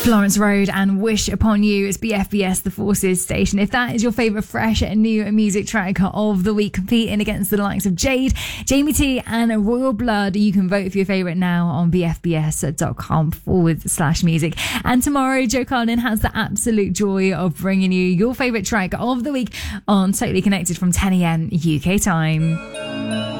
Florence Road and Wish Upon You. It's BFBS, the Forces station. If that is your favourite fresh and new music track of the week, competing against the likes of Jade, Jamie T and Royal Blood, you can vote for your favourite now on bfbs.com/music. And tomorrow, Joe Carlin has the absolute joy of bringing you your favourite track of the week on Totally Connected from 10 a.m. UK time.